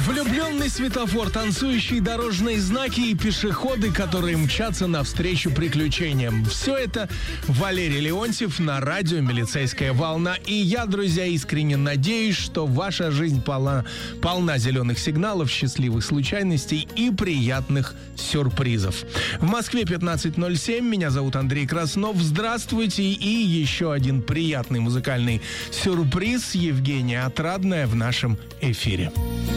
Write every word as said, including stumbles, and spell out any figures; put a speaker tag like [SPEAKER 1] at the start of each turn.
[SPEAKER 1] Влюбленный светофор, танцующие дорожные знаки и пешеходы, которые мчатся навстречу приключениям. Все это Валерий Леонтьев на радио «Милицейская волна». И я, друзья, искренне надеюсь, что ваша жизнь полна, полна зеленых сигналов, счастливых случайностей и приятных сюрпризов. В Москве пятнадцать ноль семь. Меня зовут Андрей Краснов. Здравствуйте. И еще один приятный музыкальный сюрприз. Евгения Отрадная в нашем эфире.